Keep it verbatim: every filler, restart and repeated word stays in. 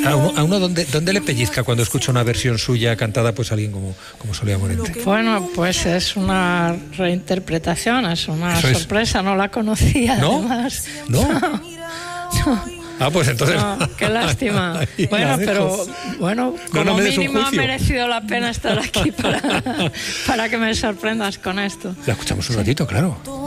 a uno, a uno ¿dónde, ¿dónde le pellizca cuando escucha una versión suya cantada pues alguien como, como Soledad Morente? Bueno, pues es una reinterpretación, es una Eso sorpresa, es. No la conocía. ¿No? Además. ¿No? no. no. Ah, pues entonces... No, qué lástima. Bueno, pero bueno, como no, no mínimo ha merecido la pena estar aquí para, para que me sorprendas con esto. La escuchamos un ratito, claro.